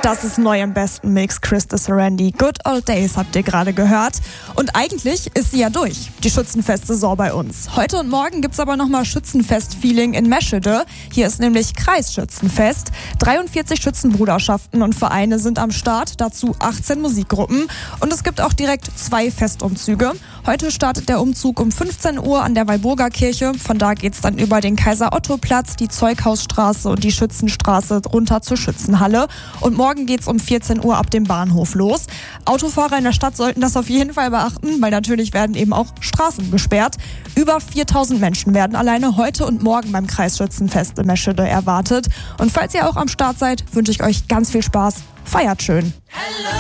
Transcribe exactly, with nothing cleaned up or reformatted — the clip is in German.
Das ist neu im besten Mix. Krista Serendi. Good Old Days habt ihr gerade gehört. Und eigentlich ist sie ja durch, die Schützenfest-Saison bei uns. Heute und morgen gibt's aber nochmal Schützenfest-Feeling in Meschede. Hier ist nämlich Kreisschützenfest. dreiundvierzig Schützenbruderschaften und Vereine sind am Start, dazu achtzehn Musikgruppen. Und es gibt auch direkt zwei Festumzüge. Heute startet der Umzug um fünfzehn Uhr an der Walburger Kirche. Von da geht's dann über den Kaiser-Otto-Platz, die Zeughausstraße und die Schützenstraße runter zur Schützenhalle. Und morgen geht's um vierzehn Uhr ab dem Bahnhof los. Autofahrer in der Stadt sollten das auf jeden Fall beachten, weil natürlich werden eben auch Straßen gesperrt. Über viertausend Menschen werden alleine heute und morgen beim Kreisschützenfest in Meschede erwartet. Und falls ihr auch am Start seid, wünsche ich euch ganz viel Spaß. Feiert schön! Hello.